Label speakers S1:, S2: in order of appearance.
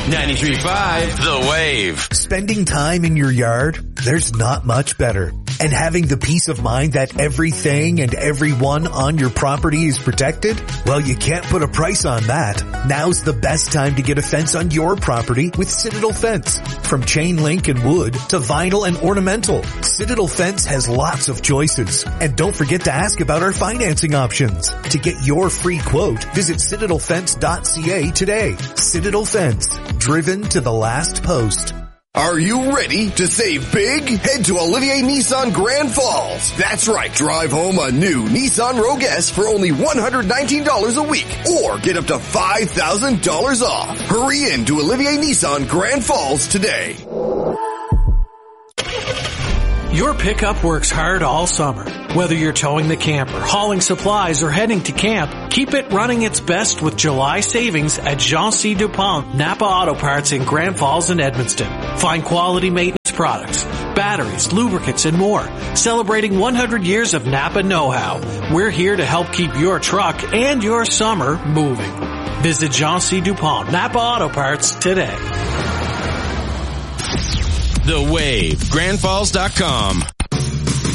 S1: 93.5 The Wave.
S2: Spending time in your yard, there's not much better. And having the peace of mind that everything and everyone on your property is protected? Well, you can't put a price on that. Now's the best time to get a fence on your property with Citadel Fence. From chain link and wood to vinyl and ornamental, Citadel Fence has lots of choices. And don't forget to ask about our financing options. To get your free quote, visit citadelfence.ca today. Citadel Fence, driven to the last post.
S3: Are you ready to save big? Head to Olivier Nissan Grand Falls. That's right. Drive home a new Nissan Rogue S for only $119 a week or get up to $5,000 off. Hurry in to Olivier Nissan Grand Falls today.
S4: Your pickup works hard all summer. Whether you're towing the camper, hauling supplies, or heading to camp, keep it running its best with July savings at Jean C. Dupont, Napa Auto Parts in Grand Falls and Edmundston. Find quality maintenance products, batteries, lubricants, and more. Celebrating 100 years of Napa know-how. We're here to help keep your truck and your summer moving. Visit Jean C. Dupont, Napa Auto Parts today.
S1: The Wave, grandfalls.com.